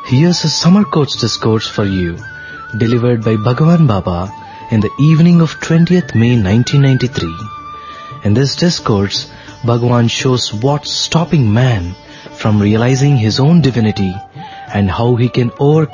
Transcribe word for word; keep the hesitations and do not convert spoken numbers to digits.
Here's a summer coach discourse for you, delivered by Bhagavan Baba in the evening of twentieth May nineteen ninety-three. In this discourse, Bhagavan shows what's stopping man from realizing his own divinity and how he can overcome